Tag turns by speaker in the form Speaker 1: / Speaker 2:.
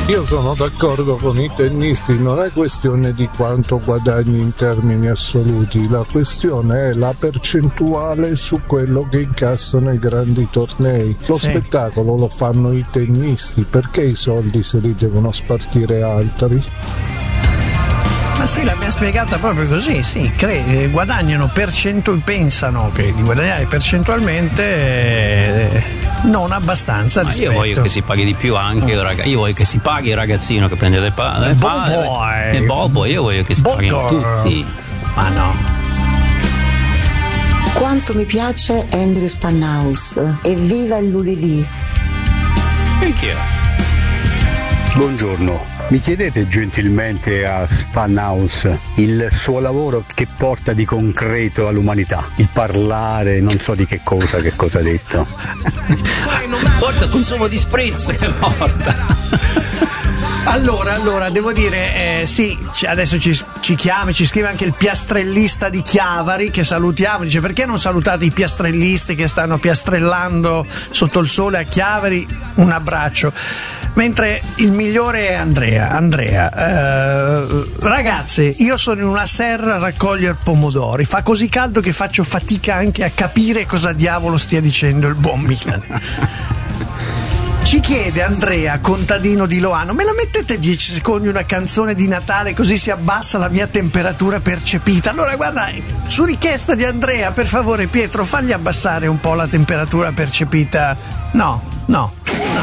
Speaker 1: Io sono d'accordo con i tennisti, non è questione di quanto guadagni in termini assoluti, la questione è la percentuale su quello che incassano i grandi tornei. Lo spettacolo lo fanno i tennisti, perché i soldi se li devono spartire altri?
Speaker 2: Ma sì, l'abbiamo spiegata proprio così, sì, guadagnano pensano che di guadagnare percentualmente non abbastanza rispetto.
Speaker 3: Io voglio che si paghi di più anche, io voglio che si paghi il ragazzino che prende le palle, il bobo, io voglio che si paghino tutti. Ma no.
Speaker 4: Quanto mi piace Andrew Spanhaus, evviva il lunedì.
Speaker 3: Anch'io.
Speaker 5: Buongiorno, mi chiedete gentilmente a Spanhaus il suo lavoro che porta di concreto all'umanità? Il parlare, non so di che cosa ha detto.
Speaker 3: Porta consumo di spritz che porta.
Speaker 2: Allora, devo dire, sì, adesso ci scrive anche il piastrellista di Chiavari, che salutiamo, dice: perché non salutate i piastrellisti che stanno piastrellando sotto il sole a Chiavari? Un abbraccio. Mentre il migliore è Andrea. Ragazze, io sono in una serra a raccogliere pomodori, fa così caldo che faccio fatica anche a capire cosa diavolo stia dicendo il buon Milan. Ci chiede Andrea, contadino di Loano: me la mettete 10 secondi una canzone di Natale così si abbassa la mia temperatura percepita? Allora guarda, su richiesta di Andrea, per favore Pietro, fagli abbassare un po' la temperatura percepita. No